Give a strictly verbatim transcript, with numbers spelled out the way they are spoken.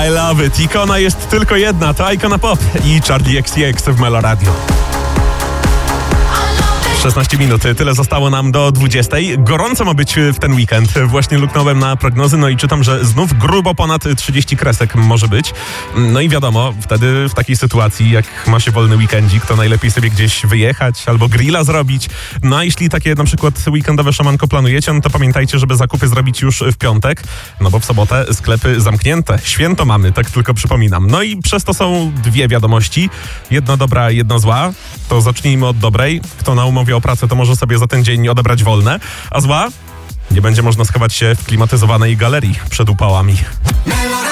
I love it. Ikona jest tylko jedna, to Ikona Pop i Charli X C X w Melo Radio. szesnaście minut, tyle zostało nam do dwudziestej. Gorąco ma być w ten weekend. Właśnie luknąłem na prognozy, no i czytam, że znów grubo ponad trzydzieści kresek może być. No i wiadomo, wtedy w takiej sytuacji, jak ma się wolny weekendzik, to najlepiej sobie gdzieś wyjechać albo grilla zrobić. No a jeśli takie na przykład weekendowe szamanko planujecie, no to pamiętajcie, żeby zakupy zrobić już w piątek, no bo w sobotę sklepy zamknięte. Święto mamy, tak tylko przypominam. No i przez to są dwie wiadomości. Jedna dobra, jedna zła. To zacznijmy od dobrej. Kto na umowie o pracę, to może sobie za ten dzień odebrać wolne, a zła? Nie będzie można schować się w klimatyzowanej galerii przed upałami.